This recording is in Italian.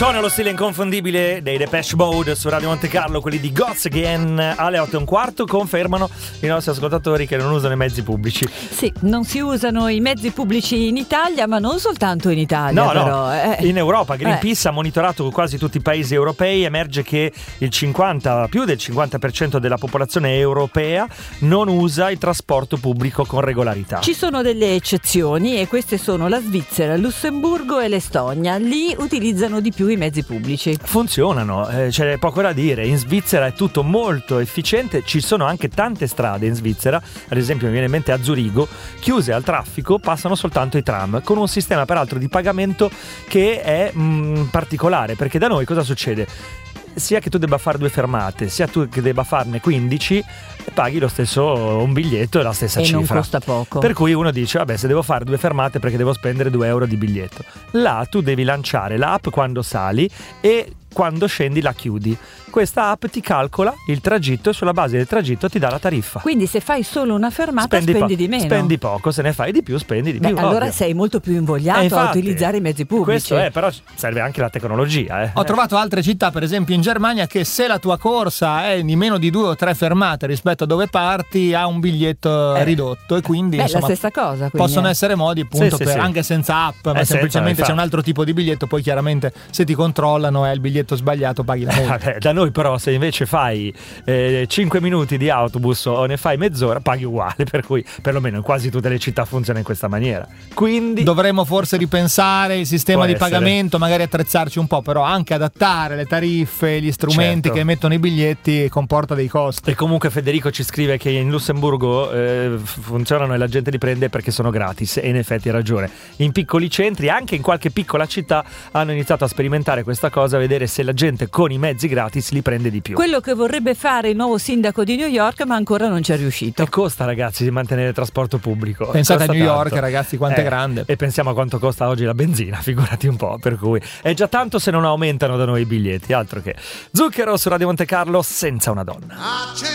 Sono lo stile inconfondibile dei Depeche Mode su Radio Monte Carlo, quelli di Gods Again. Alle 8:15 confermano i nostri ascoltatori che non usano i mezzi pubblici. Sì, non si usano i mezzi pubblici in Italia, ma non soltanto in Italia. No, in Europa. Greenpeace ha monitorato quasi tutti i paesi europei. Emerge che più del 50% della popolazione europea non usa il trasporto pubblico con regolarità. Ci sono delle eccezioni e queste sono la Svizzera, il Lussemburgo e l'Estonia. Lì utilizzano di più i mezzi pubblici. Funzionano, c'è poco da dire. In Svizzera è tutto molto efficiente. Ci sono anche tante strade in Svizzera, ad esempio mi viene in mente a Zurigo, chiuse al traffico, passano soltanto i tram, con un sistema peraltro di pagamento che è particolare, perché da noi cosa succede? Sia che tu debba fare 2 fermate, sia tu che debba farne 15, paghi lo stesso un biglietto e la stessa cifra. E non costa poco. Per cui uno dice, vabbè, se devo fare 2 fermate perché devo spendere 2 euro di biglietto. Là tu devi lanciare l'app quando sali e quando scendi la chiudi. Questa app ti calcola il tragitto e sulla base del tragitto ti dà la tariffa. Quindi se fai solo una fermata spendi di meno. Spendi poco, se ne fai di più spendi di più. Allora sei molto più invogliato a utilizzare i mezzi pubblici. Questo è, però serve anche la tecnologia. Ho trovato altre città, per esempio in Germania, che se la tua corsa è di meno di 2 o 3 fermate rispetto a dove parti, ha un biglietto ridotto e quindi insomma, la stessa cosa. Quindi, possono essere modi appunto anche senza app, ma semplicemente c'è un altro tipo di biglietto, poi chiaramente se ti controllano è il biglietto sbagliato, paghi la multa. Da noi però se invece fai 5 minuti di autobus o ne fai mezz'ora paghi uguale, per cui perlomeno in quasi tutte le città funziona in questa maniera. Quindi dovremmo forse ripensare il sistema di pagamento, magari attrezzarci un po', però anche adattare le tariffe, gli strumenti che emettono i biglietti comporta dei costi. E comunque Federico ci scrive che in Lussemburgo funzionano e la gente li prende perché sono gratis, e in effetti ha ragione. In piccoli centri, anche in qualche piccola città, hanno iniziato a sperimentare questa cosa, a vedere se la gente con i mezzi gratis li prende di più. Quello che vorrebbe fare il nuovo sindaco di New York, ma ancora non ci è riuscito. E costa, ragazzi, di mantenere il trasporto pubblico. Pensate costa a New York, tanto. Ragazzi, quanto è grande. E pensiamo a quanto costa oggi la benzina, figurati un po', per cui è già tanto se non aumentano da noi i biglietti, altro che. Zucchero su Radio Monte Carlo, senza una donna.